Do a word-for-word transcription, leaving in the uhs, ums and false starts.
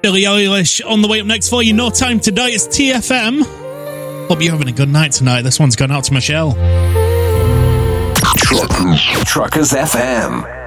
Billie Eilish on the way up next for you. No Time to Die. It's T F M. Hope you're having a good night tonight. This one's gone out to Michelle. Truckers, Truckers F M.